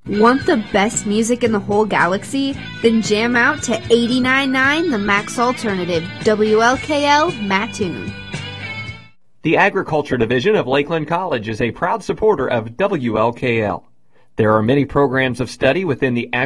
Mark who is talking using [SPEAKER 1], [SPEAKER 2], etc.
[SPEAKER 1] Want the best music in the whole galaxy? Then jam out to 89.9 The Max Alternative, WLKL Mattoon.
[SPEAKER 2] The Agriculture Division of Lakeland College is a proud supporter of WLKL. There are many programs of study within the